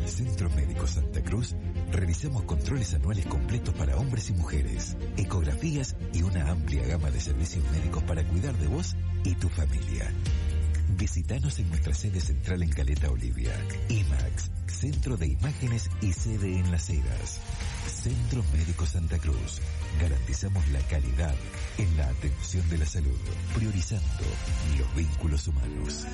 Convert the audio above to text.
Centro Médico Santa Cruz realizamos controles anuales completos para hombres y mujeres, ecografías y una amplia gama de servicios médicos para cuidar de vos y tu familia. Visítanos en nuestra sede central en Caleta Olivia. IMAX, Centro de Imágenes y sede en Las Heras. Centro Médico Santa Cruz. Garantizamos la calidad en la atención de la salud, priorizando los vínculos humanos.